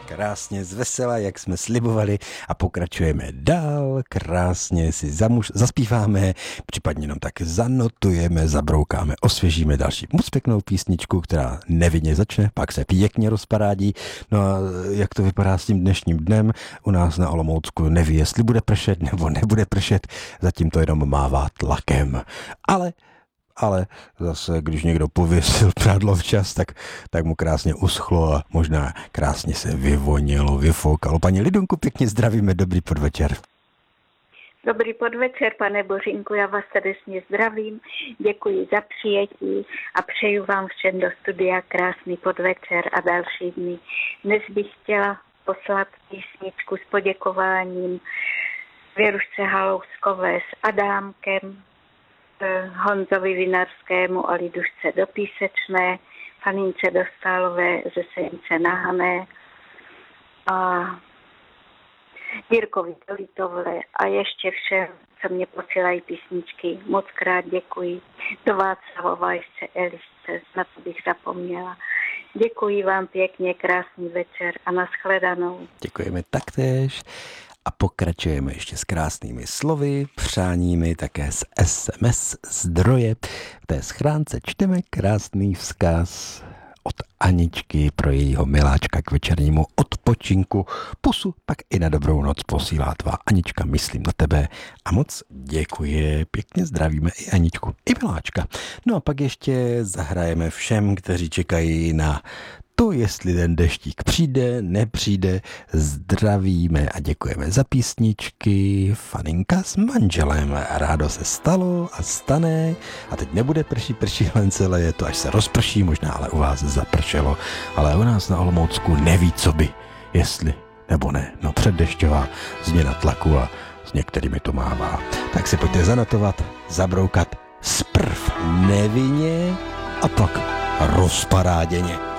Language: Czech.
krásně zvesela, jak jsme slibovali a pokračujeme dál, krásně si zaspíváme, případně jenom tak zanotujeme, zabroukáme, osvěžíme další moc pěknou písničku, která nevinně začne, pak se pěkně rozparádí. No a jak to vypadá s tím dnešním dnem, u nás na Olomoucku neví, jestli bude pršet nebo nebude pršet, zatím to jenom mává tlakem. Ale zase, když někdo pověsil prádlo včas, tak mu krásně uschlo a možná krásně se vyvonilo, vyfoukalo. Paní Lidunku, pěkně zdravíme, dobrý podvečer. Dobrý podvečer, pane Bořínku, já vás srdečně zdravím, děkuji za přijetí a přeju vám všem do studia krásný podvečer a další dny. Dnes bych chtěla poslat písničku s poděkováním Věrušce Halouskové s Adámkem, Honzovi Vinarskému a Lidušce do Písečné, Fanince Dostálové ze Senice na Hané a Jirkovi do Litovle a ještě všem, co mě posílají písničky. Moc krát děkuji. Do Václavova ještě Elišce, na to bych zapomněla. Děkuji vám pěkně, krásný večer a nashledanou. Děkujeme taktéž. A pokračujeme ještě s krásnými slovy, přáními také z SMS zdroje. V té schránce čteme krásný vzkaz od Aničky pro jejího miláčka k večernímu odpočinku. Pusu pak i na dobrou noc posílá tvá Anička, myslím na tebe a moc děkuji. Pěkně zdravíme i Aničku, i miláčka. No a pak ještě zahrajeme všem, kteří čekají na to, jestli ten deštík přijde, nepřijde, zdravíme a děkujeme za písničky. Faninka s manželem. Rádo se stalo a stane. A teď nebude prší len celé, je to až se rozprší, možná ale u vás zapršelo. Ale u nás na Olomoucku neví, co by, jestli nebo ne. No předdešťová změna tlaku a s některými to mává. Tak si pojďte zanotovat, zabroukat zprv nevinně a pak rozparáděně.